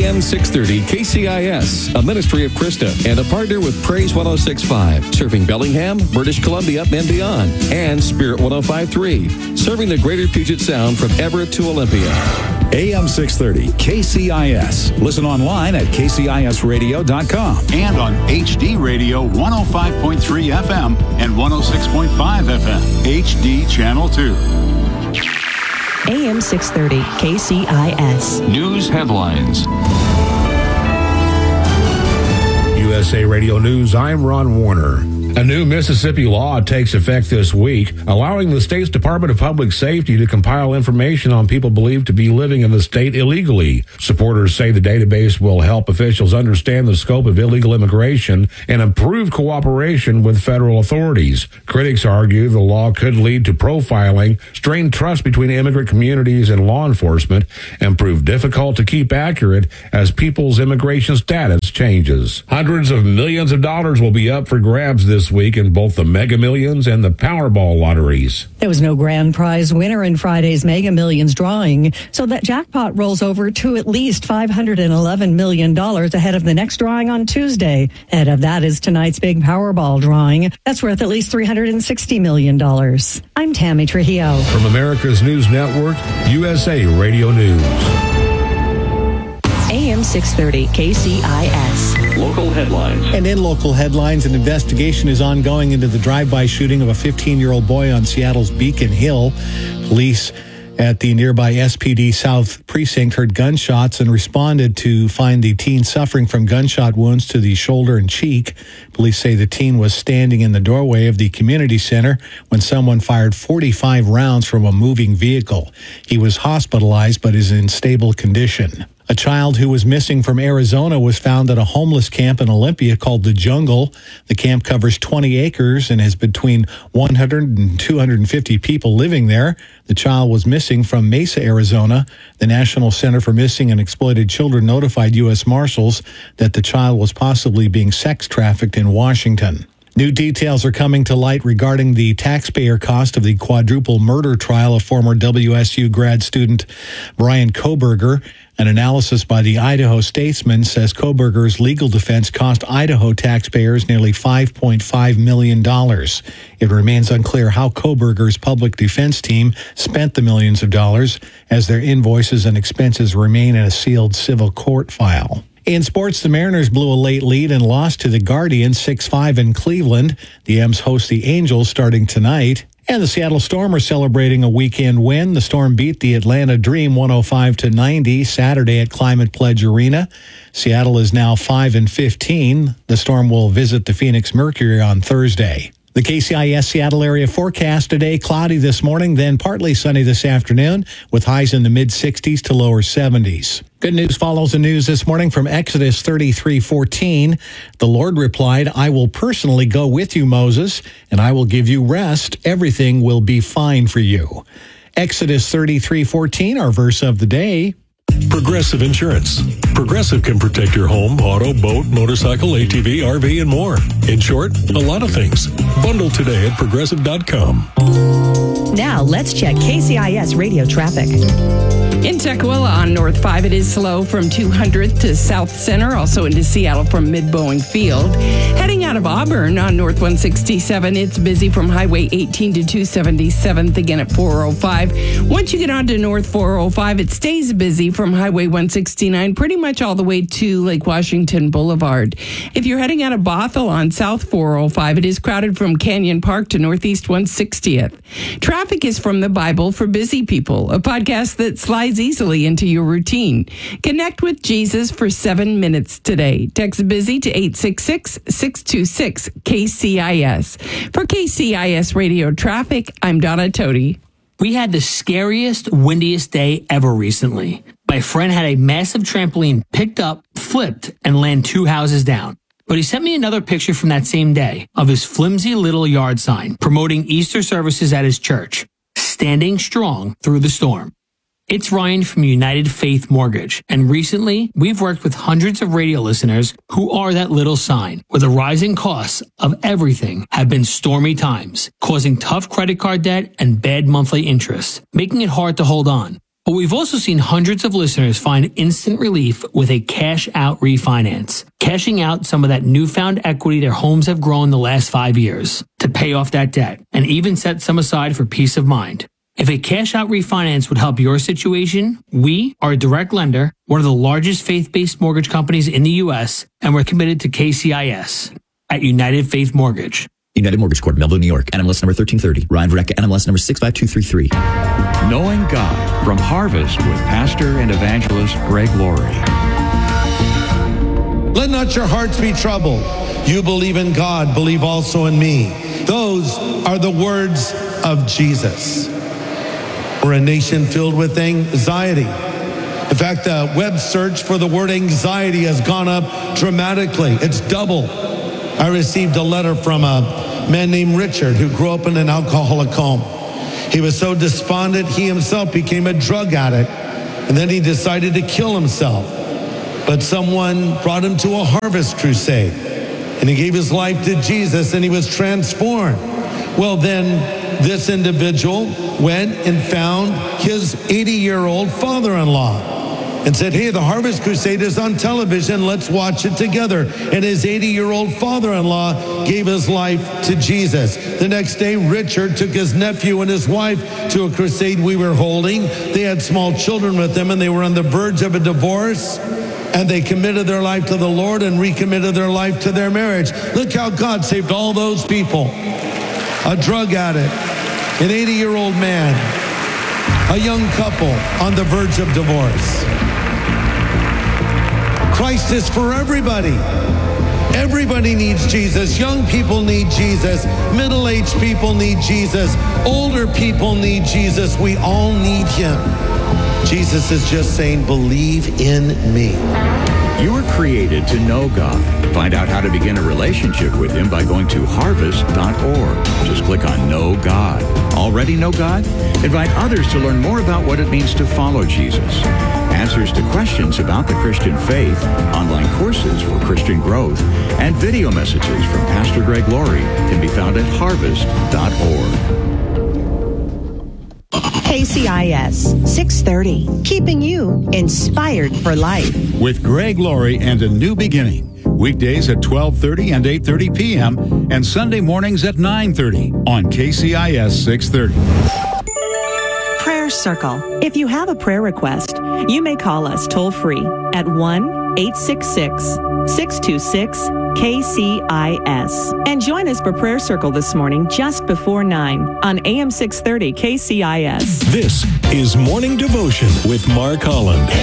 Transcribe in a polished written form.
AM 630 KCIS, a ministry of Krista and a partner with Praise 106.5, serving Bellingham, British Columbia, and beyond, and Spirit 105.3, serving the greater Puget Sound from Everett to Olympia. AM 630 KCIS. Listen online at kcisradio.com and on HD Radio 105.3 FM and 106.5 FM, HD Channel 2. AM 630 KCIS. News headlines. USA Radio News, I'm Ron Warner. A new Mississippi law takes effect this week, allowing the state's Department of Public Safety to compile information on people believed to be living in the state illegally. Supporters say the database will help officials understand the scope of illegal immigration and improve cooperation with federal authorities. Critics argue the law could lead to profiling, strain trust between immigrant communities and law enforcement, and prove difficult to keep accurate as people's immigration status changes. Hundreds of millions of dollars will be up for grabs this week in both the Mega Millions and the Powerball lotteries. There was no grand prize winner in Friday's Mega Millions drawing, so that jackpot rolls over to at least $511 million ahead of the next drawing on Tuesday. Ahead of that is tonight's big Powerball drawing. That's worth at least $360 million. I'm Tammy Trujillo. From America's News Network, USA Radio News. AM 630 KCIS. Local headlines. And in local headlines, an investigation is ongoing into the drive-by shooting of a 15-year-old boy on Seattle's Beacon Hill. Police at the nearby SPD South Precinct heard gunshots and responded to find the teen suffering from gunshot wounds to the shoulder and cheek. Police say the teen was standing in the doorway of the community center when someone fired 45 rounds from a moving vehicle. He was hospitalized but is in stable condition. A child who was missing from Arizona was found at a homeless camp in Olympia called The Jungle. The camp covers 20 acres and has between 100 and 250 people living there. The child was missing from Mesa, Arizona. The National Center for Missing and Exploited Children notified U.S. Marshals that the child was possibly being sex trafficked in Washington. New details are coming to light regarding the taxpayer cost of the quadruple murder trial of former WSU grad student Brian Kohberger. An analysis by the Idaho Statesman says Kohberger's legal defense cost Idaho taxpayers nearly $5.5 million. It remains unclear how Kohberger's public defense team spent the millions of dollars, as their invoices and expenses remain in a sealed civil court file. In sports, the Mariners blew a late lead and lost to the Guardians 6-5 in Cleveland. The M's host the Angels starting tonight. And the Seattle Storm are celebrating a weekend win. The Storm beat the Atlanta Dream 105-90 Saturday at Climate Pledge Arena. Seattle is now 5-15. The Storm will visit the Phoenix Mercury on Thursday. The KCIS Seattle area forecast today, cloudy this morning, then partly sunny this afternoon, with highs in the mid-60s to lower 70s. Good news follows the news this morning from Exodus 33:14. The Lord replied, I will personally go with you, Moses, and I will give you rest. Everything will be fine for you. Exodus 33:14, our verse of the day. Progressive Insurance. Progressive can protect your home, auto, boat, motorcycle, ATV, RV, and more. In short, a lot of things. Bundle today at progressive.com. Now let's check KCIS radio traffic. In Tukwila on North 5, it is slow from 200th to South Center, also into Seattle from Mid-Boeing Field. Heading out of Auburn on North 167, it's busy from Highway 18 to 277th, again at 405. Once you get onto North 405, it stays busy from Highway 169 pretty much all the way to Lake Washington Boulevard. If you're heading out of Bothell on South 405, it is crowded from Canyon Park to Northeast 160th. Traffic is from the Bible for Busy People, a podcast that slides easily into your routine. Connect with Jesus for 7 minutes today. Text BUSY to 866-626-KCIS. For KCIS Radio Traffic, I'm Donna Toti. We had the scariest, windiest day ever recently. My friend had a massive trampoline picked up, flipped, and land 2 houses down. But he sent me another picture from that same day of his flimsy little yard sign promoting Easter services at his church, standing strong through the storm. It's Ryan from United Faith Mortgage, and recently we've worked with hundreds of radio listeners who are that little sign, where the rising costs of everything have been stormy times, causing tough credit card debt and bad monthly interest, making it hard to hold on. But we've also seen hundreds of listeners find instant relief with a cash-out refinance, cashing out some of that newfound equity their homes have grown the last 5 years to pay off that debt, and even set some aside for peace of mind. If a cash-out refinance would help your situation, we are a direct lender, one of the largest faith-based mortgage companies in the U.S., and we're committed to KCIS at United Faith Mortgage. United Mortgage Corp, Melville, New York. NMLS number 1330. Ryan Verrecka, NMLS number 65233. Knowing God from Harvest with pastor and evangelist Greg Laurie. Let not your hearts be troubled. You believe in God, believe also in me. Those are the words of Jesus. We're a nation filled with anxiety. In fact, the web search for the word anxiety has gone up dramatically. It's double. I received a letter from a man named Richard who grew up in an alcoholic home. He was so despondent, he himself became a drug addict, and then he decided to kill himself. But someone brought him to a harvest crusade, and he gave his life to Jesus, and he was transformed. Well, then this individual went and found his 80-year-old father-in-law and said, hey, the Harvest Crusade is on television. Let's watch it together. And his 80-year-old father-in-law gave his life to Jesus. The next day, Richard took his nephew and his wife to a crusade we were holding. They had small children with them, and they were on the verge of a divorce. And they committed their life to the Lord and recommitted their life to their marriage. Look how God saved all those people. A drug addict, an 80-year-old man, a young couple on the verge of divorce. Christ is for everybody. Everybody needs Jesus. Young people need Jesus. Middle-aged people need Jesus. Older people need Jesus. We all need him. Jesus is just saying, believe in me. You were created to know God. Find out how to begin a relationship with him by going to harvest.org. Just click on Know God. Already know God? Invite others to learn more about what it means to follow Jesus. Answers to questions about the Christian faith, online courses for Christian growth, and video messages from Pastor Greg Laurie can be found at harvest.org. KCIS 630, keeping you inspired for life. With Greg Laurie and A New Beginning. Weekdays at 12:30 and 8:30 p.m. and Sunday mornings at 9:30 on KCIS 630. Prayer Circle. If you have a prayer request, you may call us toll-free at 1-866-626-KCIS. And join us for Prayer Circle this morning just before 9 on AM 630 KCIS. This is Morning Devotion with Mark Holland.